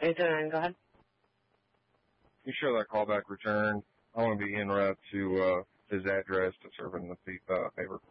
809, go ahead. You sure that callback returned? I want to be en route to his address to serve him the favor.